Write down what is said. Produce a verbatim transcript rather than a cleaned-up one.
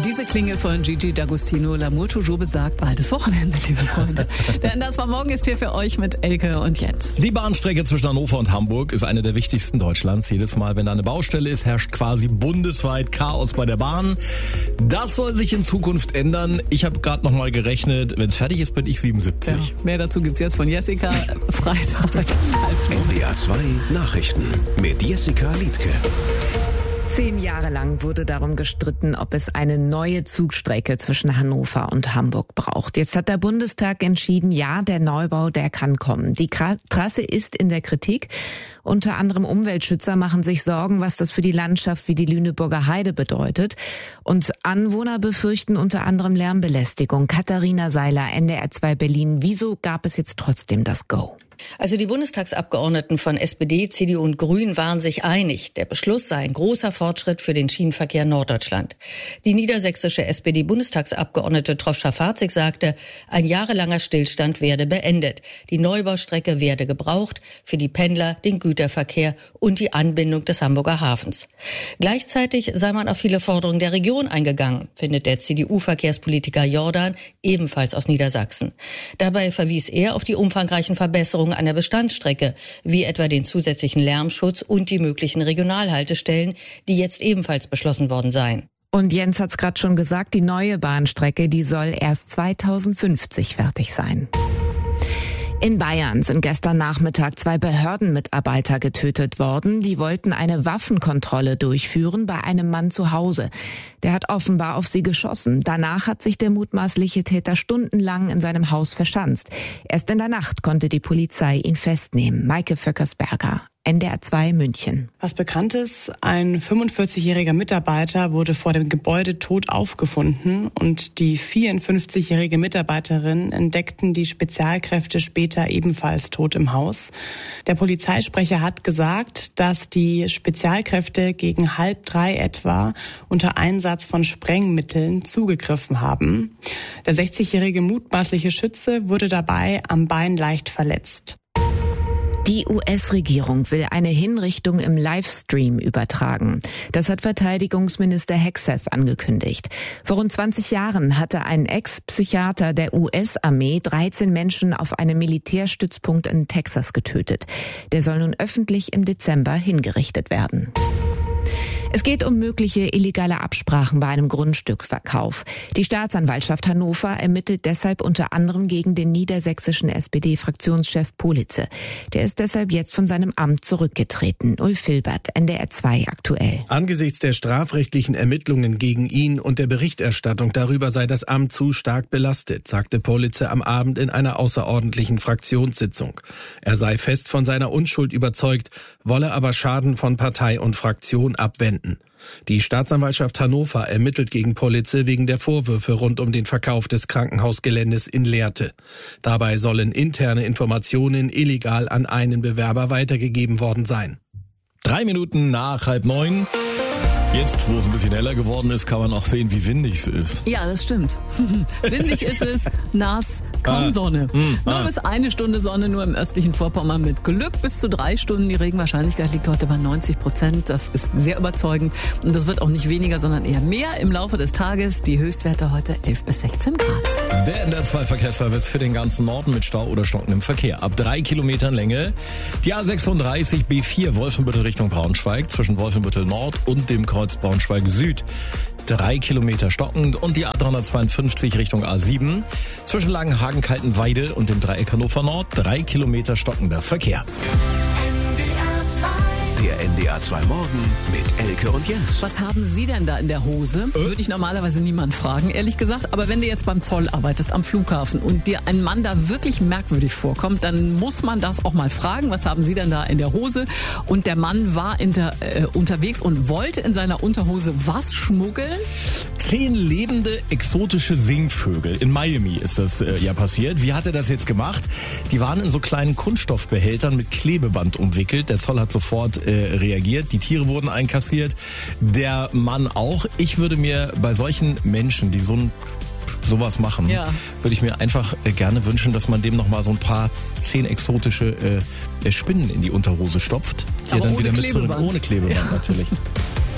Diese Klingel von Gigi D'Agostino, L'amour toujours besagt, bald ist Wochenende, liebe Freunde. Der N D R zwei Morgen ist hier für euch mit Elke und Jens. Die Bahnstrecke zwischen Hannover und Hamburg ist eine der wichtigsten Deutschlands. Jedes Mal, wenn da eine Baustelle ist, herrscht quasi bundesweit Chaos bei der Bahn. Das soll sich in Zukunft ändern. Ich habe gerade noch mal gerechnet, wenn es fertig ist, bin ich siebenundsiebzig. Ja, mehr dazu gibt's jetzt von Jessica. Freitag. N D R zwei Nachrichten mit Jessica Liedtke. Zehn Jahre lang wurde darum gestritten, ob es eine neue Zugstrecke zwischen Hannover und Hamburg braucht. Jetzt hat der Bundestag entschieden, ja, der Neubau, der kann kommen. Die Kra- Trasse ist in der Kritik. Unter anderem Umweltschützer machen sich Sorgen, was das für die Landschaft wie die Lüneburger Heide bedeutet. Und Anwohner befürchten unter anderem Lärmbelästigung. Katharina Seiler, N D R zwei Berlin. Wieso gab es jetzt trotzdem das Go? Also die Bundestagsabgeordneten von S P D, C D U und Grünen waren sich einig. Der Beschluss sei ein großer Fortschritt für den Schienenverkehr in Norddeutschland. Die niedersächsische S P D-Bundestagsabgeordnete Trofscha-Farzig sagte, ein jahrelanger Stillstand werde beendet. Die Neubaustrecke werde gebraucht für die Pendler, den Güterverkehr und die Anbindung des Hamburger Hafens. Gleichzeitig sei man auf viele Forderungen der Region eingegangen, findet der C D U-Verkehrspolitiker Jordan, ebenfalls aus Niedersachsen. Dabei verwies er auf die umfangreichen Verbesserungen an der Bestandsstrecke, wie etwa den zusätzlichen Lärmschutz und die möglichen Regionalhaltestellen, die jetzt ebenfalls beschlossen worden seien. Und Jens hat's gerade schon gesagt, die neue Bahnstrecke, die soll erst zweitausendfünfzig fertig sein. In Bayern sind gestern Nachmittag zwei Behördenmitarbeiter getötet worden. Die wollten eine Waffenkontrolle durchführen bei einem Mann zu Hause. Der hat offenbar auf sie geschossen. Danach hat sich der mutmaßliche Täter stundenlang in seinem Haus verschanzt. Erst in der Nacht konnte die Polizei ihn festnehmen. Maike Vöckersberger, N D R zwei München. Was bekannt ist, ein fünfundvierzigjähriger Mitarbeiter wurde vor dem Gebäude tot aufgefunden und die vierundfünfzigjährige Mitarbeiterin entdeckten die Spezialkräfte später ebenfalls tot im Haus. Der Polizeisprecher hat gesagt, dass die Spezialkräfte gegen halb drei etwa unter Einsatz von Sprengmitteln zugegriffen haben. Der sechzigjährige mutmaßliche Schütze wurde dabei am Bein leicht verletzt. Die U S-Regierung will eine Hinrichtung im Livestream übertragen. Das hat Verteidigungsminister Hegseth angekündigt. Vor rund zwanzig Jahren hatte ein Ex-Psychiater der U S-Armee dreizehn Menschen auf einem Militärstützpunkt in Texas getötet. Der soll nun öffentlich im Dezember hingerichtet werden. Es geht um mögliche illegale Absprachen bei einem Grundstücksverkauf. Die Staatsanwaltschaft Hannover ermittelt deshalb unter anderem gegen den niedersächsischen S P D-Fraktionschef Politze. Der ist deshalb jetzt von seinem Amt zurückgetreten. Ulf Filbert, N D R zwei aktuell. Angesichts der strafrechtlichen Ermittlungen gegen ihn und der Berichterstattung darüber sei das Amt zu stark belastet, sagte Politze am Abend in einer außerordentlichen Fraktionssitzung. Er sei fest von seiner Unschuld überzeugt, wolle aber Schaden von Partei und Fraktion abwenden. Die Staatsanwaltschaft Hannover ermittelt gegen Politze wegen der Vorwürfe rund um den Verkauf des Krankenhausgeländes in Lehrte. Dabei sollen interne Informationen illegal an einen Bewerber weitergegeben worden sein. Drei Minuten nach halb neun. Jetzt, wo es ein bisschen heller geworden ist, kann man auch sehen, wie windig es ist. Ja, das stimmt. Windig ist es, nass, kaum Ah. Sonne. Hm, Nur ah. bis eine Stunde Sonne, nur im östlichen Vorpommern mit Glück bis zu drei Stunden. Die Regenwahrscheinlichkeit liegt heute bei neunzig Prozent. Das ist sehr überzeugend. Und das wird auch nicht weniger, sondern eher mehr im Laufe des Tages. Die Höchstwerte heute elf bis sechzehn Grad. Der N D R zwei Verkehrsservice für den ganzen Norden mit Stau oder stockendem Verkehr. Ab drei Kilometern Länge. Die A sechsunddreißig B vier Wolfenbüttel Richtung Braunschweig zwischen Wolfenbüttel Nord und dem Kreuz Braunschweig Süd. Drei Kilometer stockend. Und die A dreihundertzweiundfünfzig Richtung A sieben zwischen Langenhagen-Kaltenweide und dem Dreieck Hannover Nord. Drei Kilometer stockender Verkehr. Der N D R zwei Morgen mit Elke und Jens. Was haben Sie denn da in der Hose? Äh? Würde ich normalerweise niemand fragen, ehrlich gesagt. Aber wenn du jetzt beim Zoll arbeitest, am Flughafen und dir ein Mann da wirklich merkwürdig vorkommt, dann muss man das auch mal fragen. Was haben Sie denn da in der Hose? Und der Mann war inter, äh, unterwegs und wollte in seiner Unterhose was schmuggeln? Zehn lebende exotische Singvögel. In Miami ist das äh, ja passiert. Wie hat er das jetzt gemacht? Die waren in so kleinen Kunststoffbehältern mit Klebeband umwickelt. Der Zoll hat sofort äh, reagiert. Die Tiere wurden einkassiert. Der Mann auch. Ich würde mir bei solchen Menschen, die so ein sowas machen, ja. würde ich mir einfach äh, gerne wünschen, dass man dem noch mal so ein paar zehn exotische äh, Spinnen in die Unterhose stopft, die Aber er dann ohne wieder mit zurück, Klebeband. ohne Klebeband Ja. natürlich.